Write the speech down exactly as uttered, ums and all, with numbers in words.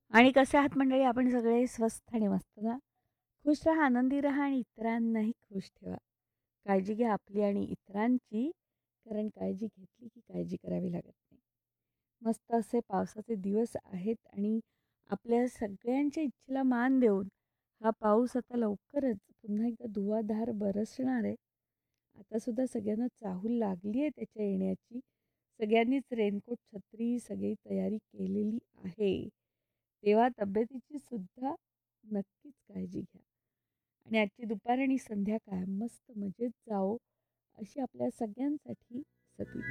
आणि कसे आहात मंडळी? आपण सगळे स्वस्थ आणि मस्त ना? खुश राहा, आनंदी राहा आणि इतरांनाही खुश ठेवा. काळजी घ्या आपली आणि इतरांची, कारण काळजी घेतली की काळजी करावी लागत नाही. मस्त असे पावसाचे दिवस आहेत आणि आपल्या सगळ्यांच्या इच्छेला मान देऊन हा पाऊस आता लवकरच पुन्हा एकदा धुवाधार बरसणार आहे. आतासुद्धा सगळ्यांना चाहूल लागली आहे त्याच्या येण्याची. सगळ्यांनीच रेनकोट, छत्री सगळी तयारी केलेली आहे. तेव्हा तब्येतीची सुद्धा नक्कीच काळजी घ्या. आणि आजची दुपार आणि संध्याकाळ मस्त मजेत जावो, अशी आपल्या सगळ्यांसाठी सदिच्छा.